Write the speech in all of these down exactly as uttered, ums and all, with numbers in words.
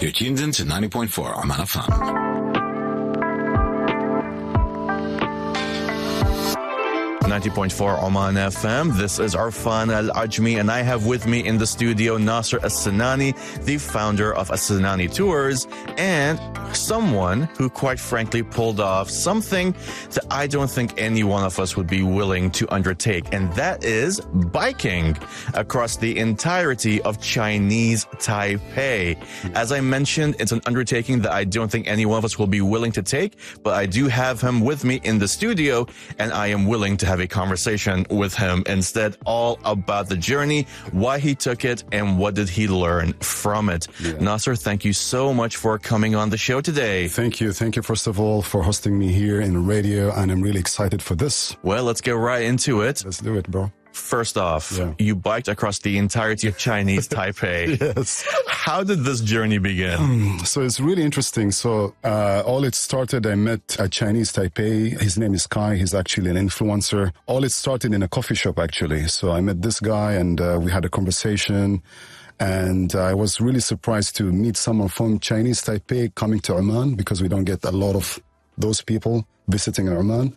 You're tuned in to ninety point four Oman F M. ninety point four Oman F M. This is Arfan Al-Ajmi, and I have with me in the studio Nasser As-Sanani, the founder of As-Sanani Tours, and someone who quite frankly pulled off something that I don't think any one of us would be willing to undertake, and that is biking across the entirety of Chinese Taipei. As I mentioned, it's an undertaking that I don't think any one of us will be willing to take, but I do have him with me in the studio, and I am willing to have a conversation with him instead, all about the journey, why he took it, and what did he learn from it. Yeah. Nasser, thank you so much for coming on the show today. Thank you. Thank you, first of all, for hosting me here in radio, and I'm really excited for this. Well, let's get right into it. Let's do it, bro. First off, yeah. you biked across the entirety of Chinese Taipei. Yes. How did this journey begin? Um, so it's really interesting. So uh, all it started, I met a Chinese Taipei. His name is Kai. He's actually an influencer. All it started in a coffee shop, actually. So I met this guy, and uh, we had a conversation. And I was really surprised to meet someone from Chinese Taipei coming to Oman, because we don't get a lot of those people visiting Oman.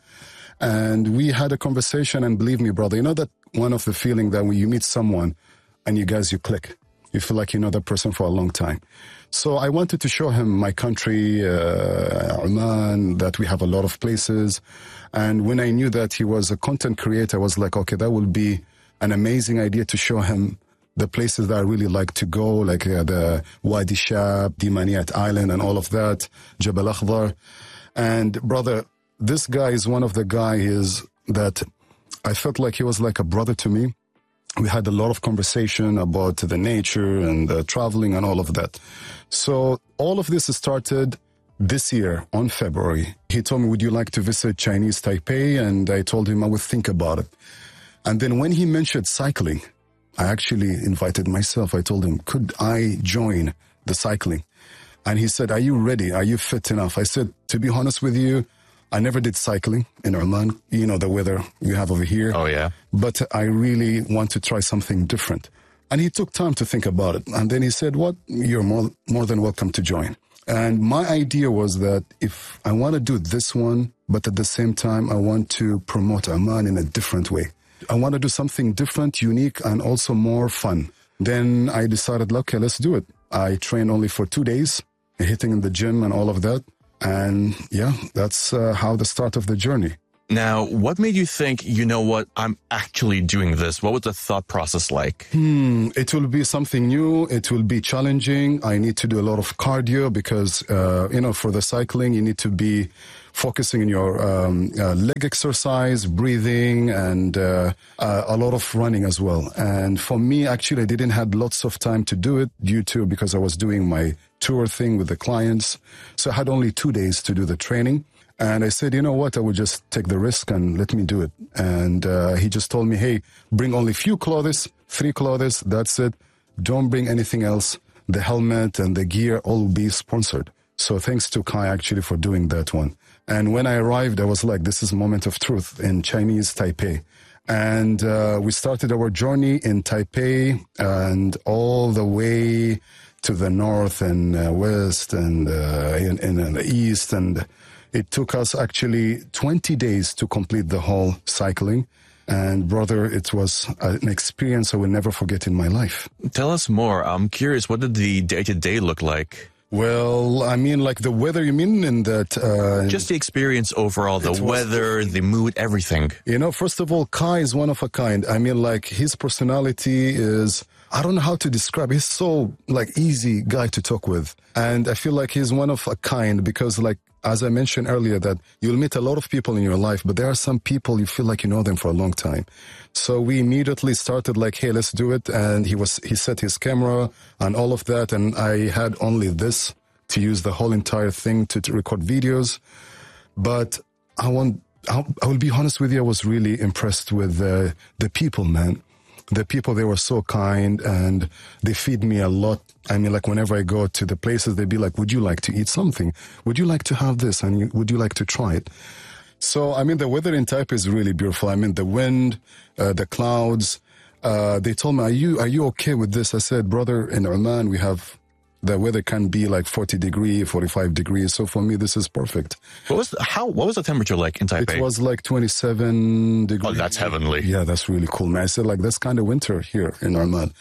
And we had a conversation, and believe me, brother, you know that one of the feeling that when you meet someone and you guys, you click, you feel like you know that person for a long time. So I wanted to show him my country, uh, Oman, that we have a lot of places. And when I knew that he was a content creator, I was like, okay, that will be an amazing idea to show him the places that I really like to go, like uh, the Wadi Shab, Dimaniyat Island, and all of that, Jabal Akhdar. And brother, this guy is one of the guys that I felt like he was like a brother to me. We had a lot of conversation about the nature and the traveling and all of that. So all of this started this year on February. He told me, would you like to visit Chinese Taipei? And I told him I would think about it. And then when he mentioned cycling, I actually invited myself. I told him, could I join the cycling? And he said, are you ready? Are you fit enough? I said, to be honest with you, I never did cycling in Oman. You know, the weather you have over here. Oh, yeah. But I really want to try something different. And he took time to think about it. And then he said, what? You're more, more than welcome to join. And my idea was that if I want to do this one, but at the same time, I want to promote Oman in a different way. I want to do something different, unique, and also more fun. Then I decided, okay, let's do it. I trained only for two days, hitting in the gym and all of that. And yeah, that's uh, how the start of the journey. Now, what made you think, you know what, I'm actually doing this? What was the thought process like? Hmm, it will be something new. It will be challenging. I need to do a lot of cardio because, uh, you know, for the cycling, you need to be focusing on your um, uh, leg exercise, breathing, and uh, uh, a lot of running as well. And for me, actually, I didn't have lots of time to do it due to because I was doing my tour thing with the clients. So I had only two days to do the training. And I said, you know what, I would just take the risk and let me do it. And uh, he just told me, hey, bring only few clothes, three clothes, that's it. Don't bring anything else. The helmet and the gear all will be sponsored. So thanks to Kai actually for doing that one. And when I arrived, I was like, this is a moment of truth in Chinese Taipei. And uh, we started our journey in Taipei and all the way to the north and uh, west and uh, in, in the east. And it took us actually twenty days to complete the whole cycling. And brother, it was an experience I will never forget in my life. Tell us more. I'm curious, what did the day-to-day look like? Well, I mean, like the weather, you mean in that... Uh, Just the experience overall, the weather, the mood, everything. You know, first of all, Kai is one of a kind. I mean, like his personality is... I don't know how to describe. He's so like easy guy to talk with. And I feel like he's one of a kind because like, as I mentioned earlier, that you'll meet a lot of people in your life, but there are some people you feel like you know them for a long time. So we immediately started like, hey, let's do it. And he was, he set his camera and all of that. And I had only this to use the whole entire thing to, to record videos. But I want, I, I will be honest with you. I was really impressed with uh, the people, man. The people, they were so kind and they feed me a lot. I mean, like whenever I go to the places, they'd be like, would you like to eat something? Would you like to have this? And you, would you like to try it? So, I mean, the weather in Taipei is really beautiful. I mean, the wind, uh, the clouds, uh, they told me, are you, are you okay with this? I said, brother, in Oman, we have the weather can be like forty degrees, forty-five degrees. So for me, this is perfect. What was the, how? What was the temperature like in Taipei? It was like twenty-seven degrees. Oh, that's heavenly. Yeah, that's really cool, man. I said like that's kind of winter here in Oman.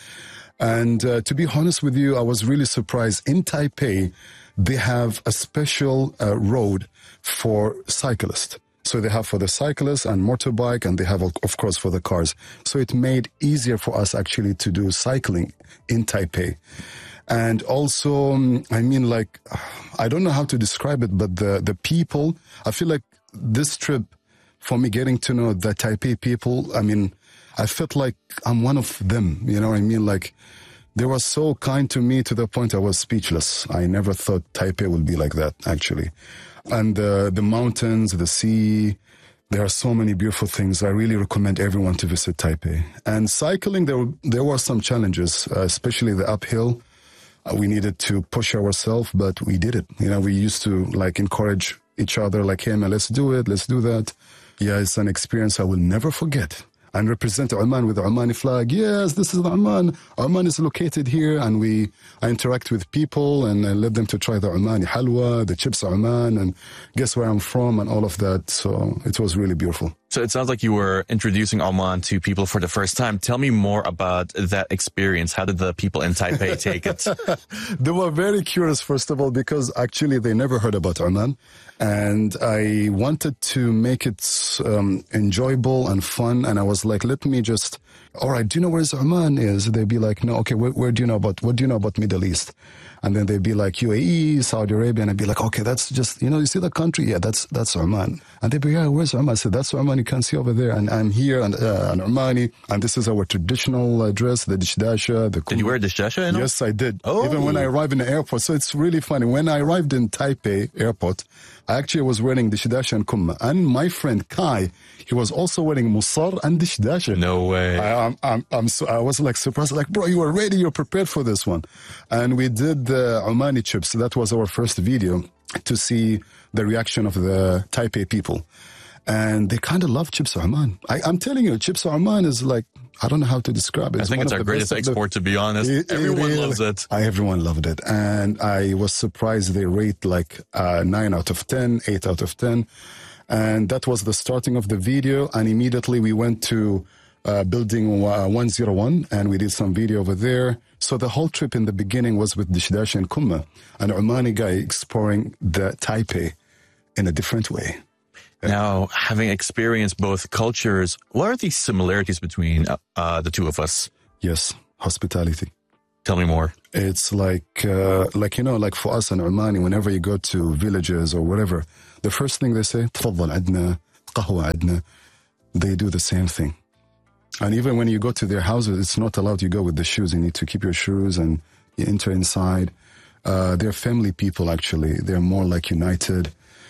And uh, to be honest with you, I was really surprised. In Taipei, they have a special uh, road for cyclists. So they have for the cyclists and motorbike, and they have, of course, for the cars. So it made easier for us actually to do cycling in Taipei. And also, I mean, like, I don't know how to describe it, but the, the people, I feel like this trip, for me, getting to know the Taipei people, I mean, I felt like I'm one of them, you know what I mean? Like, they were so kind to me to the point I was speechless. I never thought Taipei would be like that, actually. And uh, the mountains, the sea, there are so many beautiful things. I really recommend everyone to visit Taipei. And cycling, there, there were some challenges, uh, especially the uphill. Uh, we needed to push ourselves, but we did it. You know, we used to like encourage each other, like, hey man, let's do it, let's do that. Yeah, it's an experience I will never forget. And represent Oman with the Omani flag. Yes, this is the Oman. Oman is located here, and we I interact with people, and I let them to try the Omani halwa, the chips Oman, and guess where I'm from, and all of that. So it was really beautiful. So it sounds like you were introducing Oman to people for the first time. Tell me more about that experience. How did the people in Taipei take it? They were very curious, first of all, because actually they never heard about Oman. And I wanted to make it um, enjoyable and fun. And I was like, let me just, all right, do you know where Oman is? They'd be like, no, okay, where, where do you know about, what do you know about Middle East? And then they'd be like U A E, Saudi Arabia. And I'd be like, okay, that's just, you know, you see the country? Yeah, that's that's Oman. And they'd be, yeah, where's Oman? I said, that's Oman, you can see over there. And I'm here, and uh, an Omani. And this is our traditional uh, dress, the dishdasha. The Did you wear dishdasha? In Yes, I did. Oh. Even when I arrived in the airport. So it's really funny. When I arrived in Taipei airport, I actually was wearing dishdasha and kumma. And my friend Kai, he was also wearing musar and dishdasha. No way. I, I'm, I'm, I'm so, I was like surprised, like, bro, you were ready, you're prepared for this one. And we did the Omani chips. That was our first video to see the reaction of the Taipei people. And they kind of love Chips Oman. I, I'm telling you, Chips Oman is like, I don't know how to describe it. It's I think it's our greatest export, the, to be honest. It, everyone it really, loves it. I, everyone loved it. And I was surprised they rate like uh, nine out of ten, eight out of ten. And that was the starting of the video. And immediately we went to uh, building one oh one, and we did some video over there. So the whole trip in the beginning was with Dishdash and Kumma, an Omani guy exploring the Taipei in a different way. Now, having experienced both cultures, what are the similarities between uh, the two of us? Yes, hospitality. Tell me more. It's like, uh, like you know, like for us in Omani, whenever you go to villages or whatever, the first thing they say, تفضل عدنا, قهوة عدنا. They do the same thing. And even when you go to their houses, it's not allowed you go with the shoes. You need to keep your shoes and you enter inside. Uh, they're family people, actually. They're more like united.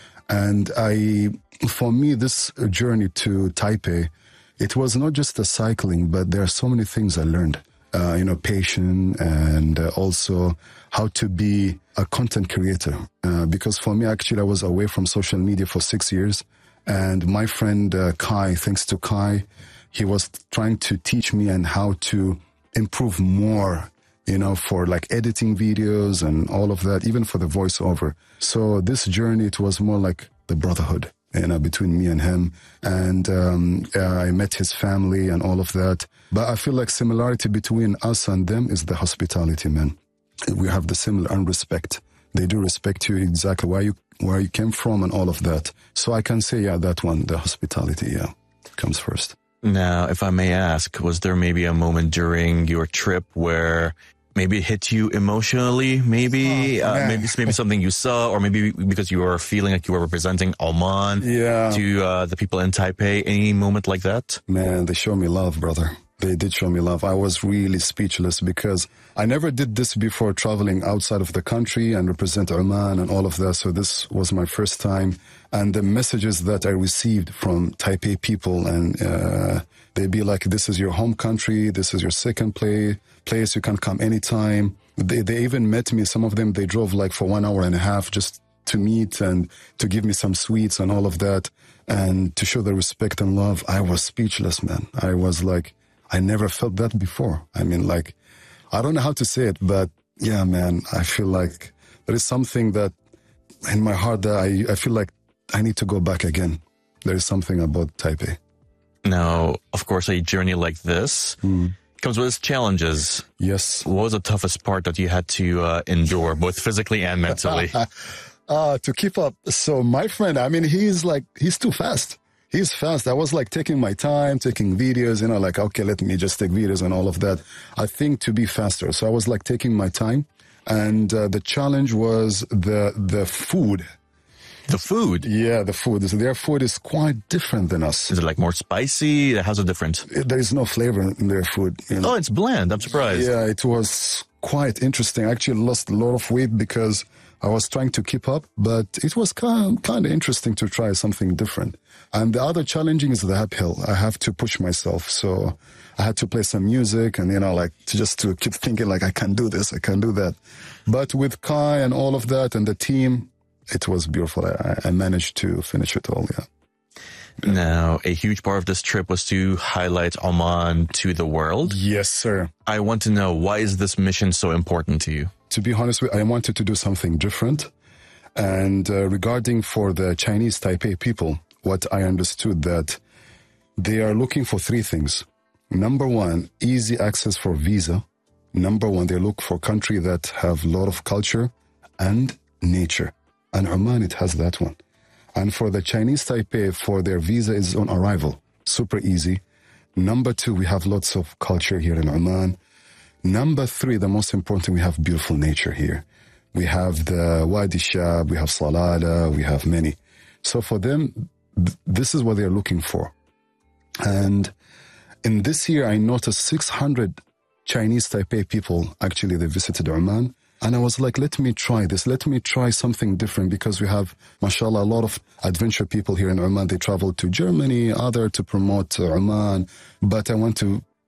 And I, for me, this journey to Taipei, it was not just the cycling, but there are so many things I learned. Uh, you know, patience, and uh, also how to be a content creator. Uh, because for me, actually, I was away from social media for six years. And my friend uh, Kai, thanks to Kai, he was trying to teach me and how to improve more, you know, for like editing videos and all of that, even for the voiceover. So this journey, it was more like the brotherhood, you know, between me and him. And um, uh, I met his family and all of that. But I feel like similarity between us and them is the hospitality, man. We have the similar and respect. They do respect you exactly where you where you came from and all of that. So I can say, yeah, that one, the hospitality, yeah, comes first. Now, if I may ask, was there maybe a moment during your trip where maybe it hit you emotionally? Maybe, oh, uh, maybe maybe something you saw, or maybe because you were feeling like you were representing Oman yeah. to uh, the people in Taipei. Any moment like that? Man, they show me love, brother. They did show me love. I was really speechless because I never did this before, traveling outside of the country and represent Oman and all of that. So this was my first time. And the messages that I received from Taipei people, and uh, they'd be like, this is your home country. This is your second play, place. You can come anytime. They, they even met me. Some of them, they drove like for one hour and a half just to meet and to give me some sweets and all of that. And to show the respect and love. I was speechless, man. I was like, I never felt that before. I mean, like, I don't know how to say it, but Yeah, man, I feel like there is something that in my heart that I, I feel like I need to go back again. There is something about Taipei. Now, of course, a journey like this mm. comes with its challenges. Yes. What was the toughest part that you had to uh, endure, both physically and mentally? uh, to keep up. So my friend, I mean, he's like, he's too fast. He's fast. I was like taking my time, taking videos, you know, like, okay, let me just take videos and all of that. I think to be faster. So I was like taking my time. And uh, the challenge was the the food. The food? Yeah, the food. So their food is quite different than us. Is it like more spicy? How's it different? There is no flavor in their food. You know? Oh, it's bland. I'm surprised. Yeah, it was quite interesting. I actually lost a lot of weight because I was trying to keep up, but it was kind of, kind of interesting to try something different. And the other challenging is the uphill. I have to push myself. So I had to play some music and, you know, like to just to keep thinking like, I can do this, I can do that. But with Kai and all of that and the team, it was beautiful. I, I managed to finish it all, yeah. Now, a huge part of this trip was to highlight Oman to the world. Yes, sir. I want to know, why is this mission so important to you? To be honest with you, I wanted to do something different. And uh, regarding for the Chinese Taipei people, what I understood that they are looking for three things. Number one, easy access for visa. Number one, they look for country that have a lot of culture and nature. And Oman, it has that one. And for the Chinese Taipei, for their visa is on arrival. Super easy. Number two, we have lots of culture here in Oman. Number three, the most important, we have beautiful nature here. We have the Wadi Shab, we have Salala, we have many. So for them, th- this is what they're looking for. And in this year, I noticed six hundred Chinese Taipei people, actually, they visited Oman. And I was like, let me try this. Let me try something different because we have, mashallah, a lot of adventure people here in Oman. They travel to Germany, other to promote uh, Oman. But I want to